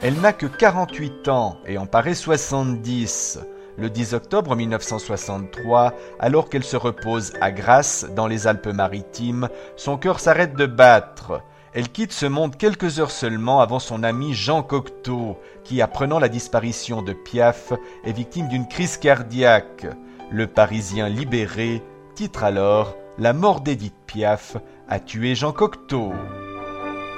Elle n'a que 48 ans et en paraît 70. Le 10 octobre 1963, alors qu'elle se repose à Grasse, dans les Alpes-Maritimes, son cœur s'arrête de battre. Elle quitte ce monde quelques heures seulement avant son ami Jean Cocteau, qui, apprenant la disparition de Piaf, est victime d'une crise cardiaque. Le Parisien libéré titre alors « La mort d'Édith Piaf a tué Jean Cocteau ».